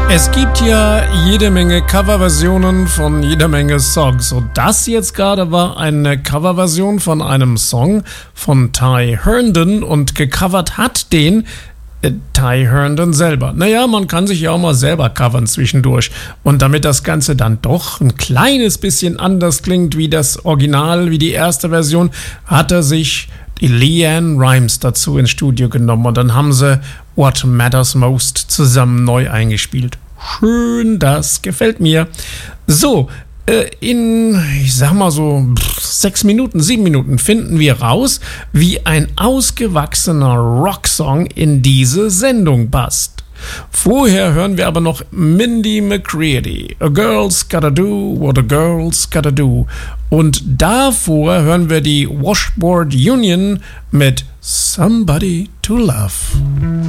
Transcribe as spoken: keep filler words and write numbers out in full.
Es gibt ja jede Menge Coverversionen von jeder Menge Songs. Und das jetzt gerade war eine Coverversion von einem Song von Ty Herndon und gecovert hat den äh, Ty Herndon selber. Naja, man kann sich ja auch mal selber covern zwischendurch. Und damit das Ganze dann doch ein kleines bisschen anders klingt wie das Original, wie die erste Version, hat er sich die LeAnn Rimes dazu ins Studio genommen und dann haben sie What Matters Most zusammen neu eingespielt. Schön, das gefällt mir. So, äh, in, ich sag mal so, sechs Minuten, sieben Minuten finden wir raus, wie ein ausgewachsener Rocksong in diese Sendung passt. Vorher hören wir aber noch Mindy McCready. A Girl's Gotta Do What a Girl's Gotta Do. Und davor hören wir die Washboard Union mit Somebody to Love.